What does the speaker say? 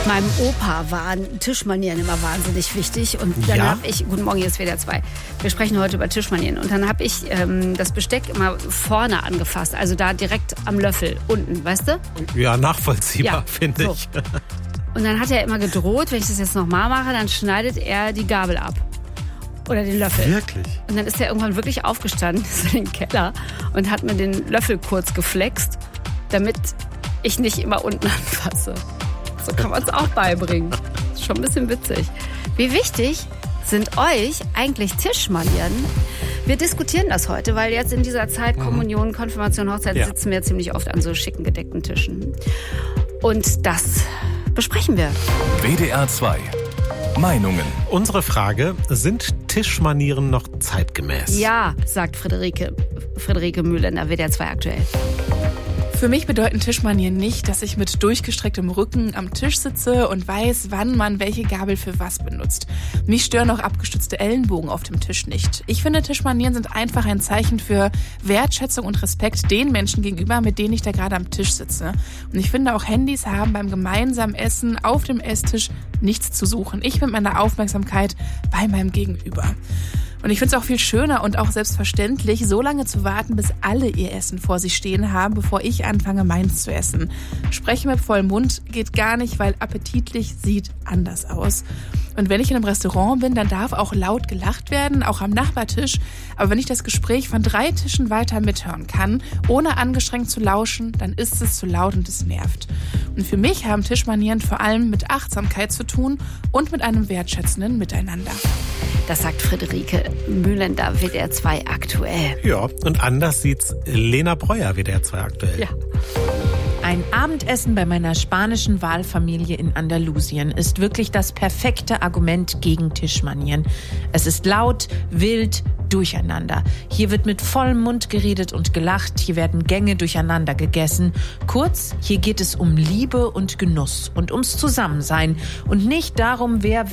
Meinem Opa waren Tischmanieren immer wahnsinnig wichtig. Und dann habe ich, guten Morgen, hier ist WDR 2. Wir sprechen heute über Tischmanieren. Und dann habe ich das Besteck immer vorne angefasst. Also da direkt am Löffel, unten, weißt du? Ja, nachvollziehbar, finde ich. Und dann hat er immer gedroht, wenn ich das jetzt nochmal mache, dann schneidet er die Gabel ab. Oder den Löffel. Wirklich? Und dann ist er irgendwann wirklich aufgestanden, ist in den Keller und hat mir den Löffel kurz geflext, damit ich nicht immer unten anfasse. So kann man es auch beibringen. Ist schon ein bisschen witzig. Wie wichtig sind euch eigentlich Tischmanieren? Wir diskutieren das heute, weil jetzt in dieser Zeit Kommunion, Konfirmation, Hochzeit sitzen wir ziemlich oft an so schicken gedeckten Tischen. Und das besprechen wir. WDR 2. Meinungen. Unsere Frage: Sind Tischmanieren noch zeitgemäß? Ja, sagt Friederike Mühlender, WDR 2 aktuell. Für mich bedeuten Tischmanieren nicht, dass ich mit durchgestrecktem Rücken am Tisch sitze und weiß, wann man welche Gabel für was benutzt. Mich stören auch abgestützte Ellenbogen auf dem Tisch nicht. Ich finde, Tischmanieren sind einfach ein Zeichen für Wertschätzung und Respekt den Menschen gegenüber, mit denen ich da gerade am Tisch sitze. Und ich finde, auch Handys haben beim gemeinsamen Essen auf dem Esstisch nichts zu suchen. Ich bin mit meiner Aufmerksamkeit bei meinem Gegenüber. Und ich finde es auch viel schöner und auch selbstverständlich, so lange zu warten, bis alle ihr Essen vor sich stehen haben, bevor ich anfange, meins zu essen. Sprechen mit vollem Mund geht gar nicht, weil appetitlich sieht anders aus. Und wenn ich in einem Restaurant bin, dann darf auch laut gelacht werden, auch am Nachbartisch. Aber wenn ich das Gespräch von 3 Tischen weiter mithören kann, ohne angestrengt zu lauschen, dann ist es zu laut und es nervt. Und für mich haben Tischmanieren vor allem mit Achtsamkeit zu tun und mit einem wertschätzenden Miteinander. Das sagt Friederike Mühlender, WDR 2 aktuell. Ja, und anders sieht's Lena Breuer, WDR 2 aktuell. Ja. Ein Abendessen bei meiner spanischen Wahlfamilie in Andalusien ist wirklich das perfekte Argument gegen Tischmanieren. Es ist laut, wild, durcheinander. Hier wird mit vollem Mund geredet und gelacht. Hier werden Gänge durcheinander gegessen. Kurz, hier geht es um Liebe und Genuss und ums Zusammensein und nicht darum, wer